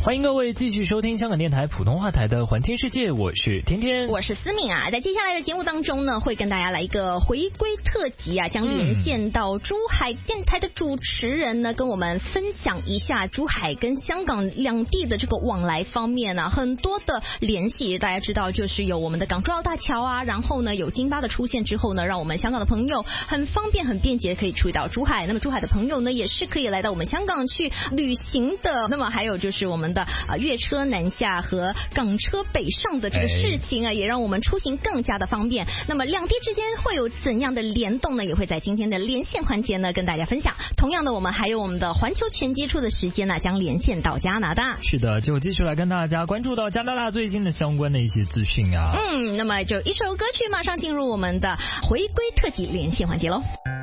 欢迎各位继续收听香港电台普通话台的环天世界，我是天天， 我是思敏啊。在接下来的节目当中呢，会跟大家来一个回归特辑啊，将连线到珠海电台的主持人呢，跟我们分享一下珠海跟香港两地的这个往来方面呢，很多的联系。大家知道，就是有我们的港珠澳大桥啊，然后呢有金巴的出现之后呢，让我们香港的朋友很方便、很便捷可以处理到珠海。那么珠海的朋友呢，也是可以来到我们香港去旅行的。那么还有就是我们的粤车南下和港车北上的这个事情啊，也让我们出行更加的方便。那么两地之间会有怎样的联动呢？也会在今天的连线环节呢跟大家分享。同样的，我们还有我们的环球全接触的时间呢，将连线到加拿大。 是的，就继续来跟大家关注到加拿大最近的相关的一些资讯啊。 那么就一首歌曲马上进入我们的回归特辑连线环节喽。